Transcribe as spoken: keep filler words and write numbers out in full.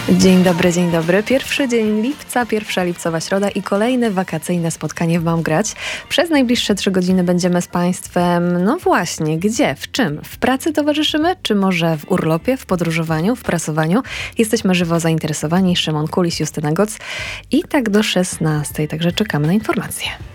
Dzień dobry, dzień dobry. Pierwszy dzień lipca, pierwsza lipcowa środa i kolejne wakacyjne spotkanie w Mam Grać. Przez najbliższe trzy godziny będziemy z Państwem, no właśnie, gdzie, w czym? W pracy towarzyszymy, czy może w urlopie, w podróżowaniu, w prasowaniu? Jesteśmy żywo zainteresowani. Szymon Kulis, Justyna Goc i tak do szesnastej, także czekamy na informacje.